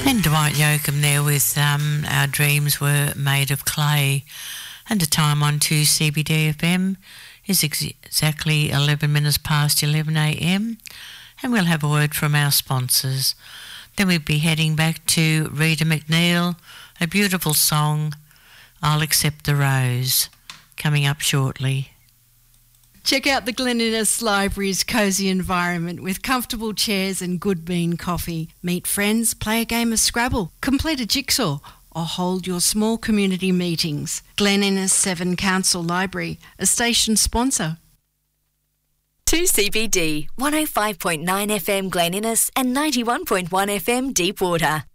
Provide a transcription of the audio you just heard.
And Dwight Yoakam there with Our Dreams Were Made of Clay. And the time on 2CBD FM is exactly 11 minutes past 11 a.m. And we'll have a word from our sponsors. Then we'll be heading back to Rita McNeil, a beautiful song, I'll Accept the Rose, coming up shortly. Check out the Glen Innes Library's cosy environment with comfortable chairs and good bean coffee. Meet friends, play a game of Scrabble, complete a jigsaw, or hold your small community meetings. Glen Innes 7 Council Library, a station sponsor. 2CBD, 105.9 FM Glen Innes and 91.1 FM Deepwater.